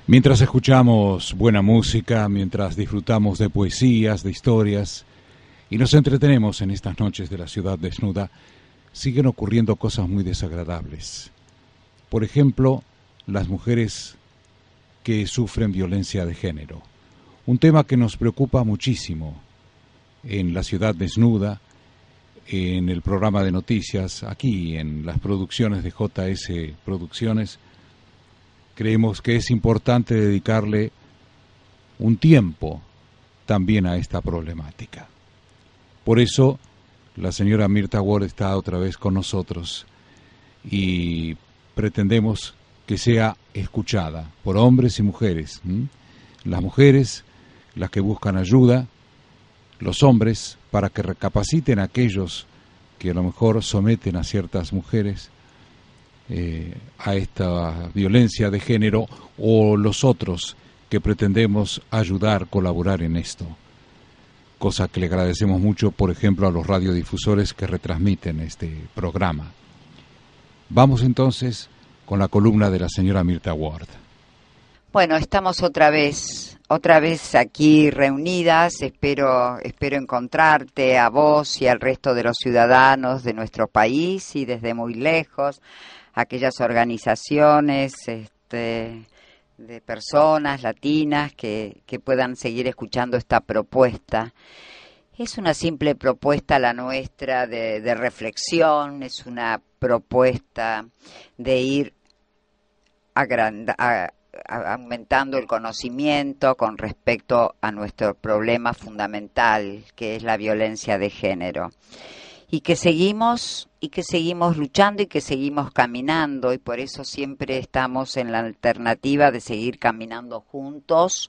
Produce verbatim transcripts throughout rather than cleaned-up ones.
Mientras escuchamos buena música, mientras disfrutamos de poesías, de historias y nos entretenemos en estas noches de la ciudad desnuda, siguen ocurriendo cosas muy desagradables. Por ejemplo, las mujeres que sufren violencia de género. Un tema que nos preocupa muchísimo en la ciudad desnuda, en el programa de noticias, aquí en las producciones de J S Producciones. Creemos que es importante dedicarle un tiempo también a esta problemática. Por eso, la señora Mirta Ward está otra vez con nosotros y pretendemos que sea escuchada por hombres y mujeres. ¿m? Las mujeres, las que buscan ayuda, los hombres, para que recapaciten a aquellos que a lo mejor someten a ciertas mujeres eh, a esta violencia de género, o los otros que pretendemos ayudar, colaborar en esto. Cosa que le agradecemos mucho, por ejemplo, a los radiodifusores que retransmiten este programa. Vamos entonces con la columna de la señora Mirta Ward. Bueno, estamos otra vez, otra vez aquí reunidas. Espero, espero encontrarte a vos y al resto de los ciudadanos de nuestro país y desde muy lejos, aquellas organizaciones este, de personas latinas que, que puedan seguir escuchando esta propuesta. Es una simple propuesta la nuestra de, de reflexión, es una propuesta de ir agranda, a, a, aumentando el conocimiento con respecto a nuestro problema fundamental, que es la violencia de género. Y que seguimos, y que seguimos luchando y que seguimos caminando, y por eso siempre estamos en la alternativa de seguir caminando juntos,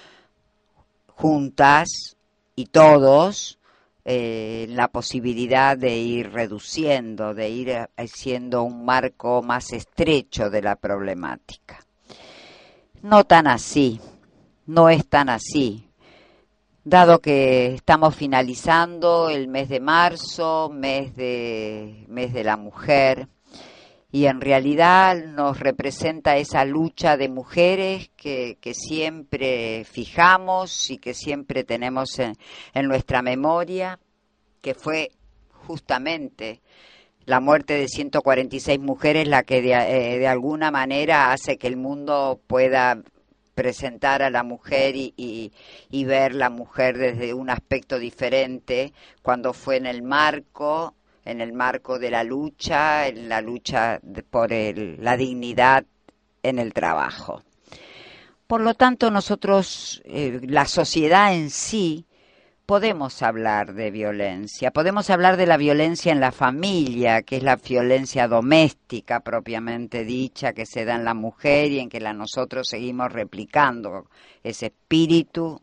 juntas y todos, eh, la posibilidad de ir reduciendo, de ir haciendo un marco más estrecho de la problemática. No tan así, no es tan así. Dado que estamos finalizando el mes de marzo, mes de, mes de la mujer, y en realidad nos representa esa lucha de mujeres que, que siempre fijamos y que siempre tenemos en, en nuestra memoria, que fue justamente la muerte de ciento cuarenta y seis mujeres la que de, eh, de alguna manera hace que el mundo pueda presentar a la mujer y, y, y ver la mujer desde un aspecto diferente, cuando fue en el marco, en el marco de la lucha, en la lucha de, por el, la dignidad en el trabajo. Por lo tanto, nosotros, eh, la sociedad en sí, podemos hablar de violencia, podemos hablar de la violencia en la familia, que es la violencia doméstica propiamente dicha, que se da en la mujer y en que la nosotros seguimos replicando ese espíritu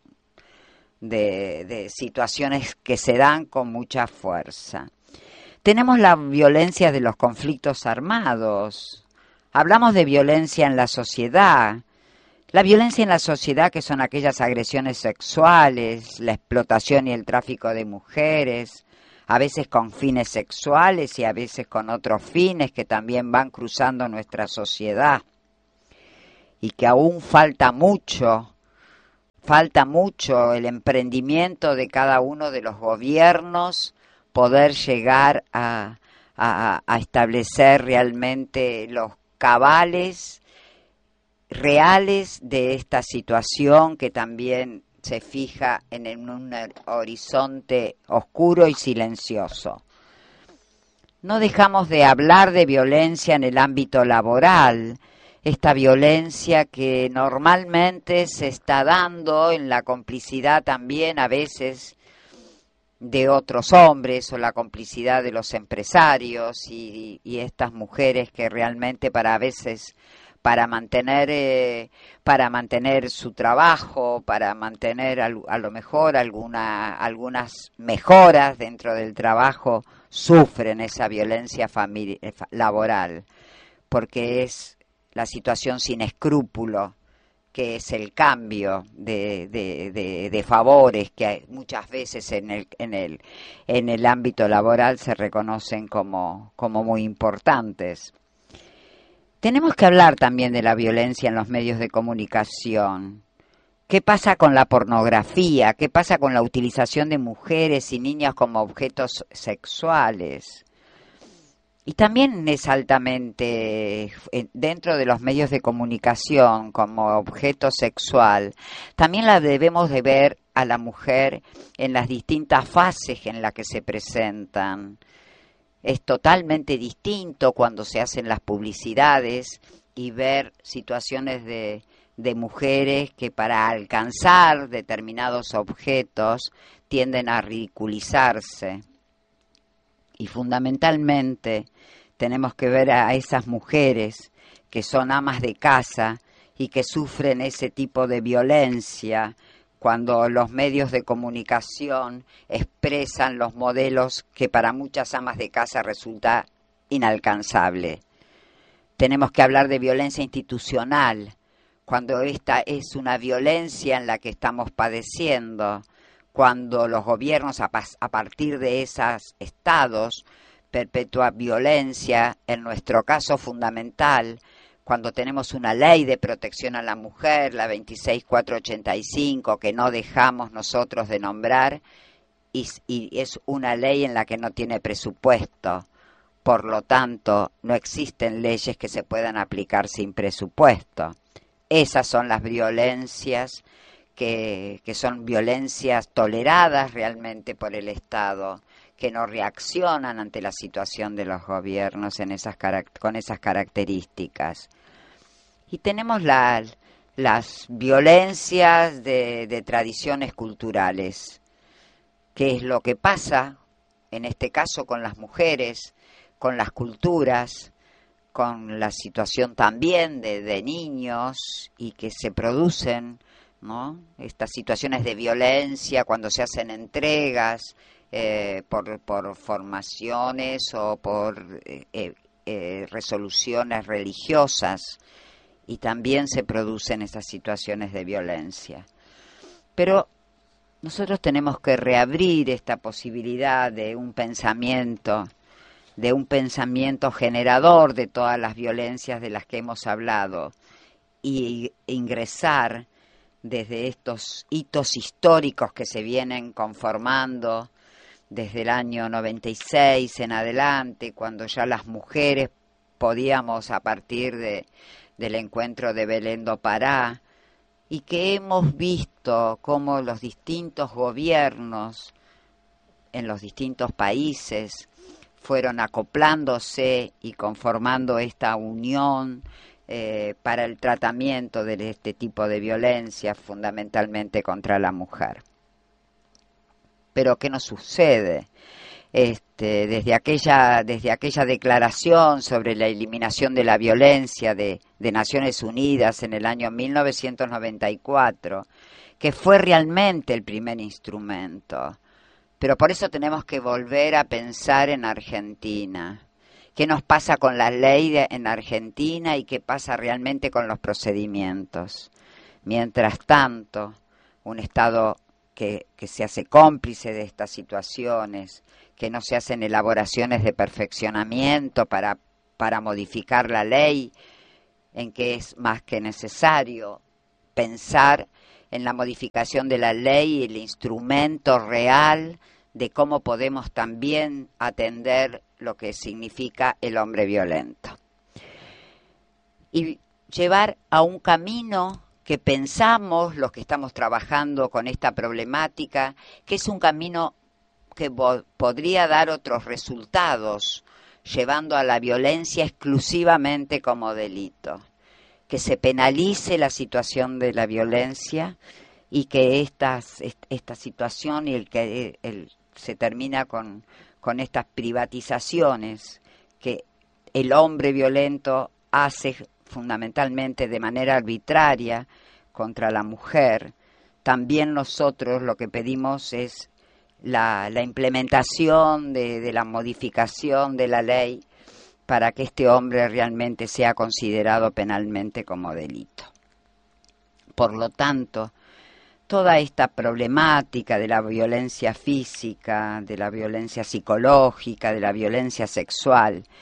de, de situaciones que se dan con mucha fuerza. Tenemos la violencia de los conflictos armados, hablamos de violencia en la sociedad. La violencia en la sociedad, que son aquellas agresiones sexuales, la explotación y el tráfico de mujeres, a veces con fines sexuales y a veces con otros fines que también van cruzando nuestra sociedad. Y que aún falta mucho, falta mucho el emprendimiento de cada uno de los gobiernos, poder llegar a, a, a establecer realmente los cabales reales de esta situación que también se fija en un horizonte oscuro y silencioso. No dejamos de hablar de violencia en el ámbito laboral, esta violencia que normalmente se está dando en la complicidad también a veces de otros hombres o la complicidad de los empresarios y, y estas mujeres que realmente para a veces para mantener eh, para mantener su trabajo, para mantener a, a lo mejor alguna, algunas mejoras dentro del trabajo, sufren esa violencia famili- laboral, porque es la situación sin escrúpulo, que es el cambio de, de, de, de favores que hay muchas veces en el, en el, en el ámbito laboral se reconocen como, como muy importantes. Tenemos que hablar también de la violencia en los medios de comunicación. ¿Qué pasa con la pornografía? ¿Qué pasa con la utilización de mujeres y niñas como objetos sexuales? Y también es altamente, dentro de los medios de comunicación como objeto sexual, también la debemos de ver a la mujer en las distintas fases en las que se presentan. Es totalmente distinto cuando se hacen las publicidades y ver situaciones de, de mujeres que para alcanzar determinados objetos tienden a ridiculizarse. Y fundamentalmente tenemos que ver a esas mujeres que son amas de casa y que sufren ese tipo de violencia cuando los medios de comunicación expresan los modelos que para muchas amas de casa resulta inalcanzable. Tenemos que hablar de violencia institucional, cuando esta es una violencia en la que estamos padeciendo, cuando los gobiernos a, a partir de esos estados perpetúan violencia, en nuestro caso fundamental, cuando tenemos una ley de protección a la mujer, la veintiséis mil cuatrocientos ochenta y cinco, que no dejamos nosotros de nombrar, y, y es una ley en la que no tiene presupuesto. Por lo tanto, no existen leyes que se puedan aplicar sin presupuesto. Esas son las violencias que, que son violencias toleradas realmente por el Estado, que no reaccionan ante la situación de los gobiernos en esas con esas características. Y tenemos la, las violencias de, de tradiciones culturales, que es lo que pasa, en este caso, con las mujeres, con las culturas, con la situación también de, de niños, y que se producen, ¿no?, estas situaciones de violencia cuando se hacen entregas, Eh, por, por formaciones o por eh, eh, resoluciones religiosas, y también se producen esas situaciones de violencia. Pero nosotros tenemos que reabrir esta posibilidad de un pensamiento, de un pensamiento generador de todas las violencias de las que hemos hablado, y ingresar desde estos hitos históricos que se vienen conformando desde el año noventa y seis en adelante, cuando ya las mujeres podíamos, a partir de, del encuentro de Belén do Pará, y que hemos visto cómo los distintos gobiernos en los distintos países fueron acoplándose y conformando esta unión eh, para el tratamiento de este tipo de violencia, fundamentalmente contra la mujer. Pero ¿qué nos sucede? Este, desde aquella, desde aquella declaración sobre la eliminación de la violencia de, de Naciones Unidas en el año mil novecientos noventa y cuatro, que fue realmente el primer instrumento. Pero por eso tenemos que volver a pensar en Argentina. ¿Qué nos pasa con la ley de, en Argentina, y qué pasa realmente con los procedimientos? Mientras tanto, un Estado Que, que se hace cómplice de estas situaciones, que no se hacen elaboraciones de perfeccionamiento para, para modificar la ley, en que es más que necesario pensar en la modificación de la ley y el instrumento real de cómo podemos también atender lo que significa el hombre violento. Y llevar a un camino que pensamos, los que estamos trabajando con esta problemática, que es un camino que podría dar otros resultados, llevando a la violencia exclusivamente como delito. Que se penalice la situación de la violencia, y que estas, esta situación y el que el, se termina con, con estas privatizaciones que el hombre violento hace fundamentalmente de manera arbitraria contra la mujer. También nosotros lo que pedimos es la, la implementación de, de la modificación de la ley para que este hombre realmente sea considerado penalmente como delito. Por lo tanto, toda esta problemática de la violencia física, de la violencia psicológica, de la violencia sexual,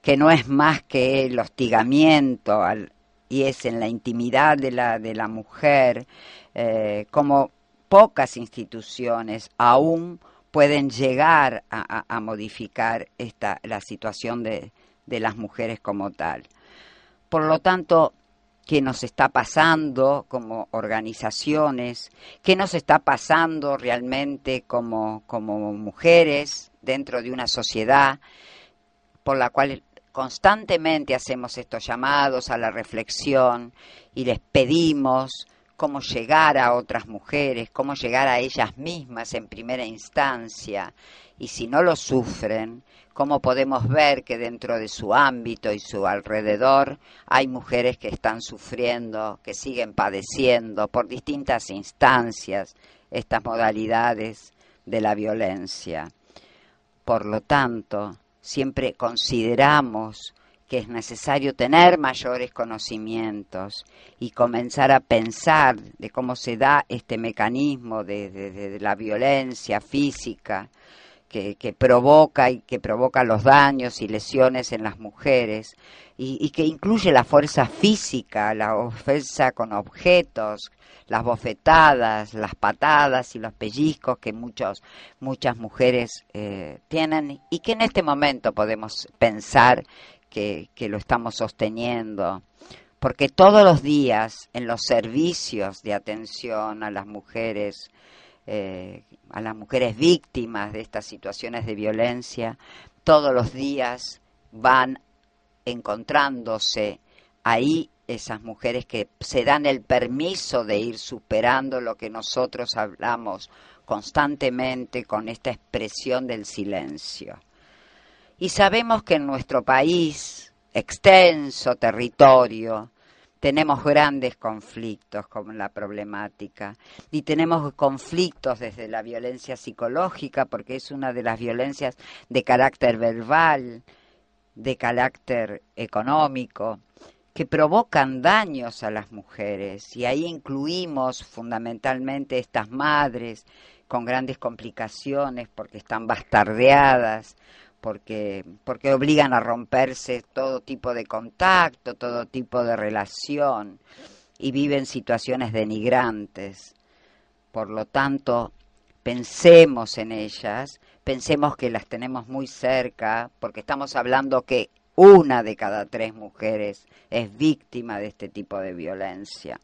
que no es más que el hostigamiento al, y es en la intimidad de la, de la mujer, eh, como pocas instituciones aún pueden llegar a, a, a modificar esta, la situación de, de las mujeres como tal. Por lo tanto, ¿qué nos está pasando como organizaciones? ¿Qué nos está pasando realmente como, como mujeres dentro de una sociedad por la cual constantemente hacemos estos llamados a la reflexión y les pedimos cómo llegar a otras mujeres, cómo llegar a ellas mismas en primera instancia, y si no lo sufren, cómo podemos ver que dentro de su ámbito y su alrededor hay mujeres que están sufriendo, que siguen padeciendo por distintas instancias estas modalidades de la violencia. Por lo tanto, siempre consideramos que es necesario tener mayores conocimientos y comenzar a pensar de cómo se da este mecanismo de, de, de la violencia física que, que provoca y que provoca los daños y lesiones en las mujeres y, y que incluye la fuerza física, la ofensa con objetos, las bofetadas, las patadas y los pellizcos que muchos, muchas mujeres eh, tienen y que en este momento podemos pensar que, que lo estamos sosteniendo, porque todos los días en los servicios de atención a las mujeres, eh, a las mujeres víctimas de estas situaciones de violencia, todos los días van encontrándose ahí esas mujeres que se dan el permiso de ir superando lo que nosotros hablamos constantemente con esta expresión del silencio. Y sabemos que en nuestro país, extenso territorio, tenemos grandes conflictos con la problemática y tenemos conflictos desde la violencia psicológica, porque es una de las violencias de carácter verbal, de carácter económico, que provocan daños a las mujeres, y ahí incluimos fundamentalmente estas madres con grandes complicaciones porque están bastardeadas, porque, porque obligan a romperse todo tipo de contacto, todo tipo de relación, y viven situaciones denigrantes. Por lo tanto, pensemos en ellas, pensemos que las tenemos muy cerca, porque estamos hablando que una de cada tres mujeres es víctima de este tipo de violencia.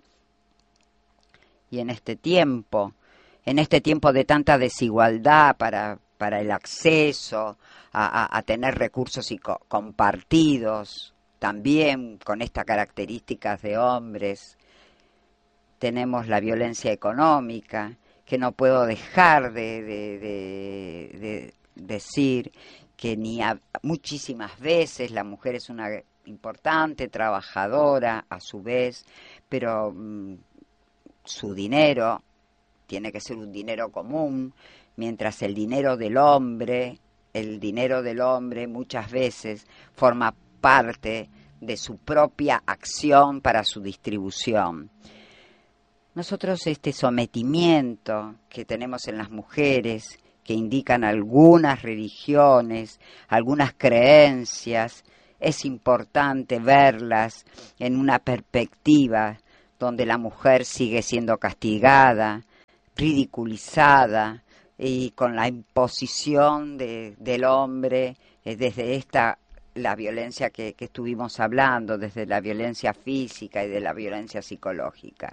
Y en este tiempo, en este tiempo de tanta desigualdad para, para el acceso a, a, a tener recursos y co- compartidos, también con estas características de hombres, tenemos la violencia económica, que no puedo dejar de, de, de, de decir que ni a, muchísimas veces la mujer es una importante trabajadora a su vez, pero mmm, su dinero tiene que ser un dinero común, mientras el dinero del hombre, el dinero del hombre muchas veces forma parte de su propia acción para su distribución. Nosotros este sometimiento que tenemos en las mujeres, que indican algunas religiones, algunas creencias, es importante verlas en una perspectiva donde la mujer sigue siendo castigada, ridiculizada y con la imposición de, del hombre eh, desde esta la violencia que, que estuvimos hablando, desde la violencia física y de la violencia psicológica.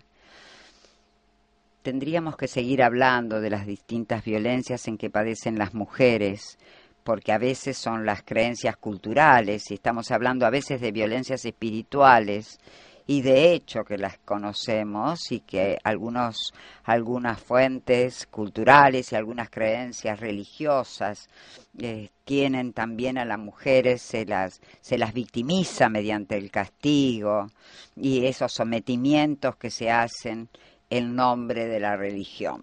Tendríamos que seguir hablando de las distintas violencias en que padecen las mujeres, porque a veces son las creencias culturales y estamos hablando a veces de violencias espirituales, y de hecho que las conocemos y que algunos, algunas fuentes culturales y algunas creencias religiosas eh, tienen también a las mujeres, se las, se las victimiza mediante el castigo y esos sometimientos que se hacen en nombre de la religión.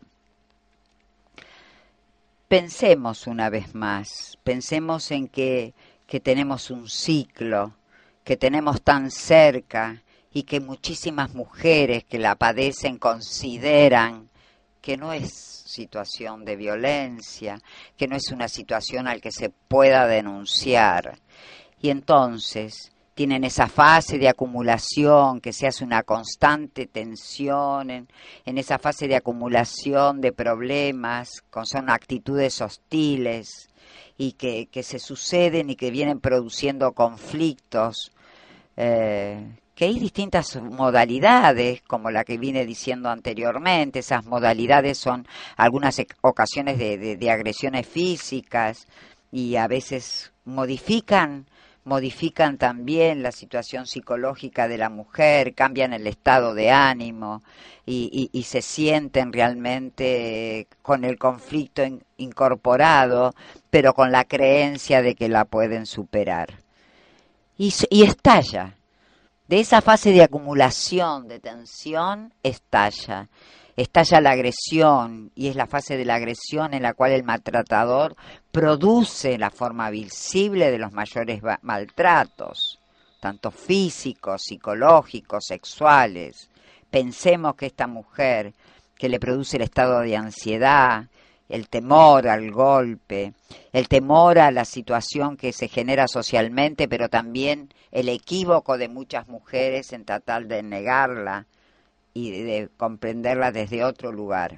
Pensemos una vez más, pensemos en que, que tenemos un ciclo, que tenemos tan cerca, y que muchísimas mujeres que la padecen consideran que no es situación de violencia, que no es una situación al que se pueda denunciar. y entonces tienen esa fase de acumulación, que se hace una constante tensión, en, en esa fase de acumulación de problemas, con, son actitudes hostiles y que, que se suceden y que vienen produciendo conflictos, eh, que hay distintas modalidades, como la que vine diciendo anteriormente. Esas modalidades son algunas ocasiones de, de, de agresiones físicas y a veces modifican modifican también la situación psicológica de la mujer, cambian el estado de ánimo y, y, y se sienten realmente con el conflicto in, incorporado, pero con la creencia de que la pueden superar. Y, y estalla. De esa fase de acumulación, de tensión, estalla. Estalla la agresión, y es la fase de la agresión en la cual el maltratador produce la forma visible de los mayores maltratos, tanto físicos, psicológicos, sexuales. Pensemos que esta mujer, que le produce el estado de ansiedad, el temor al golpe, el temor a la situación que se genera socialmente, pero también el equívoco de muchas mujeres en tratar de negarla y de comprenderla desde otro lugar.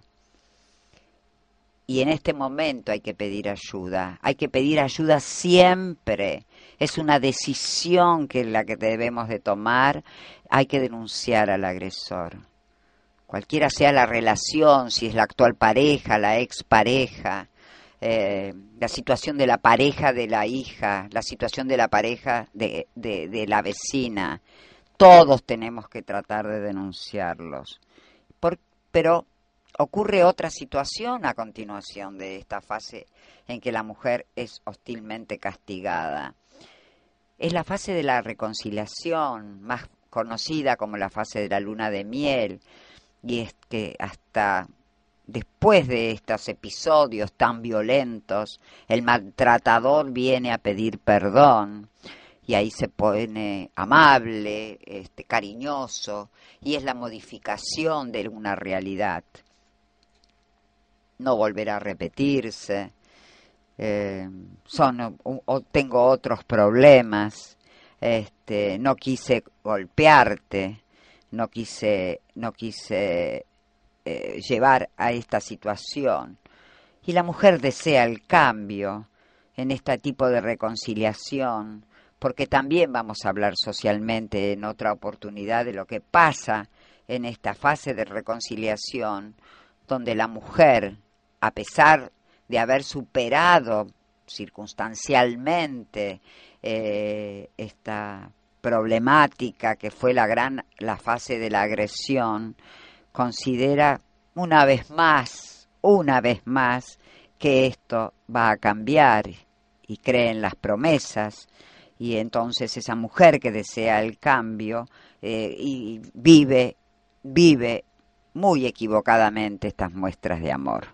Y en este momento hay que pedir ayuda, hay que pedir ayuda siempre. Es una decisión que la que debemos de tomar, hay que denunciar al agresor. Cualquiera sea la relación, si es la actual pareja, la expareja, eh, la situación de la pareja de la hija, la situación de la pareja de, de, de la vecina, todos tenemos que tratar de denunciarlos. Por, pero ocurre otra situación a continuación de esta fase en que la mujer es hostilmente castigada. Es la fase de la reconciliación, más conocida como la fase de la luna de miel, y es que hasta después de estos episodios tan violentos, el maltratador viene a pedir perdón, y ahí se pone amable, este, cariñoso, y es la modificación de una realidad. No volverá a repetirse, eh, son, o, o tengo otros problemas, este, no quise golpearte, no quise, no quise eh, llevar a esta situación. Y la mujer desea el cambio en este tipo de reconciliación, porque también vamos a hablar socialmente en otra oportunidad de lo que pasa en esta fase de reconciliación, donde la mujer, a pesar de haber superado circunstancialmente eh, esta problemática que fue la gran la fase de la agresión, considera una vez más, una vez más, que esto va a cambiar y cree en las promesas. Y entonces esa mujer que desea el cambio eh, y vive, vive muy equivocadamente estas muestras de amor.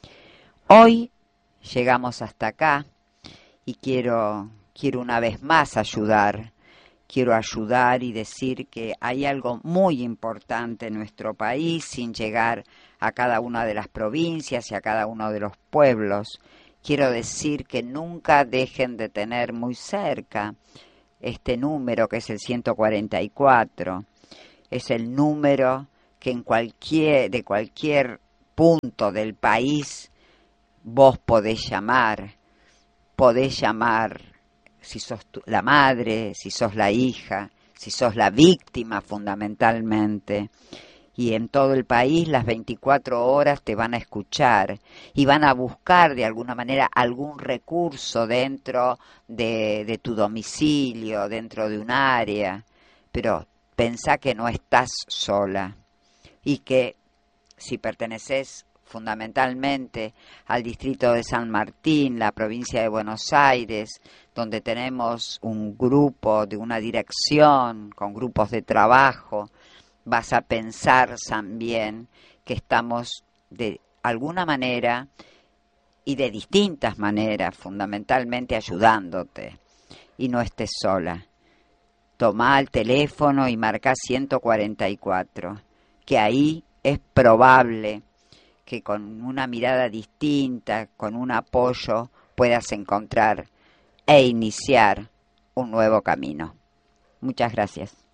Hoy llegamos hasta acá y quiero, quiero una vez más ayudar, quiero ayudar y decir que hay algo muy importante en nuestro país, sin llegar a cada una de las provincias y a cada uno de los pueblos. Quiero decir que nunca dejen de tener muy cerca este número que es el ciento cuarenta y cuatro. Es el número que en cualquier, de cualquier punto del país vos podés llamar. Podés llamar si sos tu, la madre, si sos la hija, si sos la víctima fundamentalmente. Y en todo el país las veinticuatro horas te van a escuchar y van a buscar de alguna manera algún recurso dentro de, de tu domicilio, dentro de un área. Pero pensá que no estás sola y que si perteneces fundamentalmente al distrito de San Martín, la provincia de Buenos Aires, donde tenemos un grupo de una dirección con grupos de trabajo, vas a pensar también que estamos de alguna manera y de distintas maneras, fundamentalmente ayudándote, y no estés sola. Tomá el teléfono y marcá ciento cuarenta y cuatro, que ahí es probable que con una mirada distinta, con un apoyo, puedas encontrar e iniciar un nuevo camino. Muchas gracias.